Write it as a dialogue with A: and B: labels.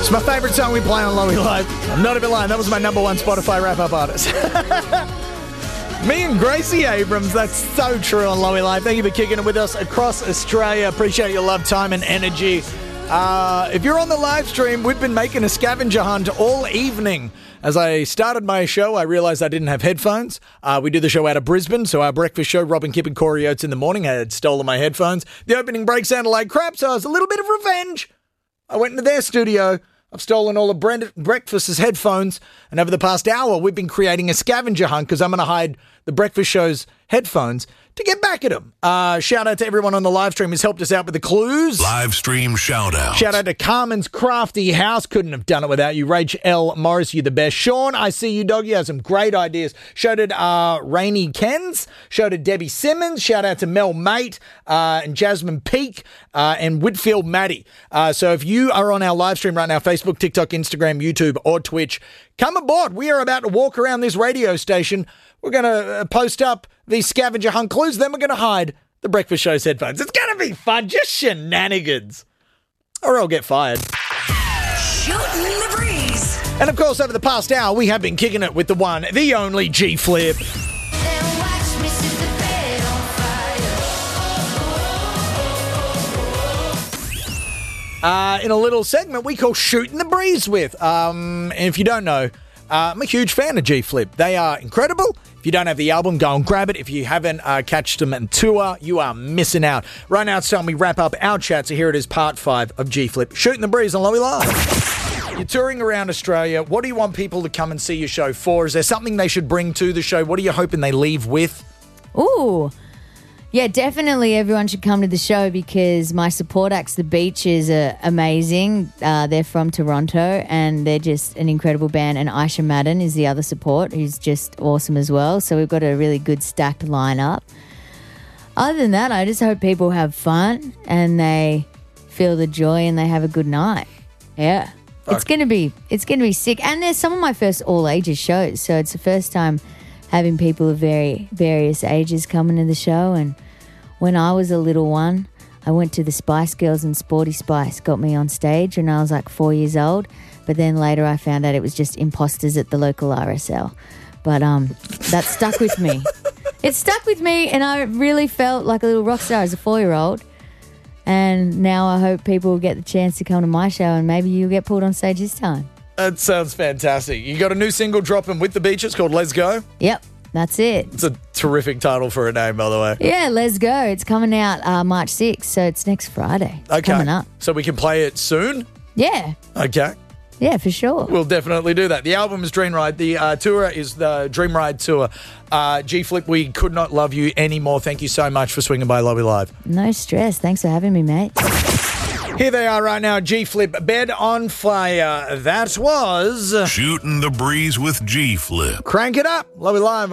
A: It's my favourite song we play on Lowy Live. I'm not even lying. That was my number one Spotify wrap-up artist. Me and Gracie Abrams. That's so true on Lowy Live. Thank you for kicking it with us across Australia. Appreciate your love, time, and energy. If you're on the live stream, we've been making a scavenger hunt all evening. As I started my show, I realised I didn't have headphones. We do the show out of Brisbane, so our breakfast show, Robin Kipp and Corey Oates in the morning, had stolen my headphones. The opening break sounded like crap, so it was a little bit of revenge. I went into their studio. I've stolen all of Breakfast's headphones, and over the past hour, we've been creating a scavenger hunt because I'm going to hide the Breakfast Show's headphones to get back at them. Shout out to everyone on the live stream who's helped us out with the clues.
B: Live stream shout out.
A: Shout out to Carmen's Crafty House. Couldn't have done it without you. Rach L. Morris, you the best. Sean, I see you, dog. You have some great ideas. Shout out to Rainy Kens. Shout out to Debbie Simmons. Shout out to Mel Mate and Jasmine Peak and Whitfield Maddie. So if you are on our live stream right now, Facebook, TikTok, Instagram, YouTube, or Twitch, come aboard. We are about to walk around this radio station. We're going to post up these scavenger hunt clues. Then we're going to hide the Breakfast Show's headphones. It's going to be fun. Just shenanigans. Or I'll get fired.
C: Shooting the breeze.
A: And of course, over the past hour, we have been kicking it with the one, the only G-Flip.
C: Then watch me set the bed on fire.
A: In a little segment we call Shooting the Breeze with. And if you don't know, I'm a huge fan of G-Flip. They are incredible. If you don't have the album, go and grab it. If you haven't catched them on tour, you are missing out. Right now, it's time we wrap up our chat. So here it is, part 5 of G-Flip. Shooting the Breeze on Lowy Live. You're touring around Australia. What do you want people to come and see your show for? Is there something they should bring to the show? What are you hoping they leave with?
D: Ooh. Yeah, definitely everyone should come to the show because my support acts, The Beaches, are amazing. They're from Toronto and they're just an incredible band. And Aisha Madden is the other support who's just awesome as well. So we've got a really good stacked lineup. Other than that, I just hope people have fun and they feel the joy and they have a good night. Yeah. It's gonna be sick. And there's some of my first all ages shows. So it's the first time having people of various ages coming to the show. And when I was a little one, I went to the Spice Girls and Sporty Spice got me on stage when I was like 4 years old. But then later I found out it was just imposters at the local RSL. But that stuck with me. It stuck with me and I really felt like a little rock star as a 4-year-old. And now I hope people will get the chance to come to my show and maybe you'll get pulled on stage this time. That
A: sounds fantastic. You got a new single dropping with The Beaches called Let's Go?
D: Yep, that's it.
A: It's a terrific title for a name, by the way.
D: Yeah, Let's Go. It's coming out March 6th, so it's next Friday. It's coming up.
A: So we can play it soon?
D: Yeah.
A: Okay.
D: Yeah, for sure.
A: We'll definitely do that. The album is Dream Ride. The tour is the Dream Ride Tour. G-Flip, we could not love you anymore. Thank you so much for swinging by Lowy Live.
D: No stress. Thanks for having me, mate.
A: Here they are right now, G-Flip, Bed on Fire. That was...
B: Shooting the Breeze with G-Flip.
A: Crank it up, Lowy Live.